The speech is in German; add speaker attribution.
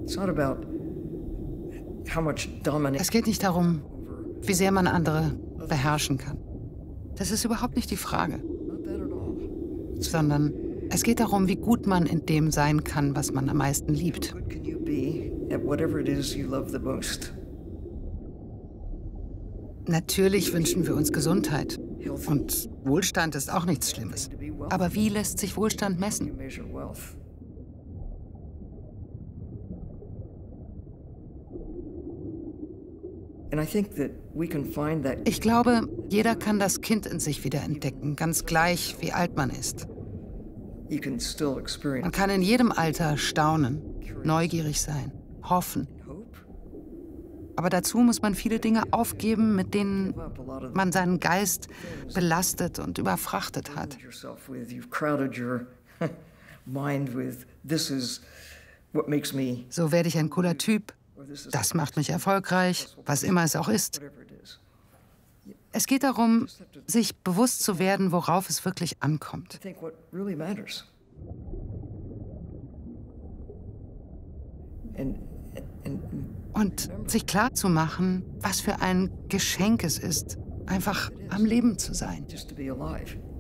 Speaker 1: Es geht nicht darum, wie sehr man andere beherrschen kann. Das ist überhaupt nicht die Frage. Sondern es geht darum, wie gut man in dem sein kann, was man am meisten liebt. Natürlich wünschen wir uns Gesundheit. Und Wohlstand ist auch nichts Schlimmes. Aber wie lässt sich Wohlstand messen? Ich glaube, jeder kann das Kind in sich wieder entdecken, ganz gleich, wie alt man ist. Man kann in jedem Alter staunen, neugierig sein, hoffen. Aber dazu muss man viele Dinge aufgeben, mit denen man seinen Geist belastet und überfrachtet hat. So werde ich ein cooler Typ. Das macht mich erfolgreich, was immer es auch ist. Es geht darum, sich bewusst zu werden, worauf es wirklich ankommt. Und sich klarzumachen, was für ein Geschenk es ist, einfach am Leben zu sein.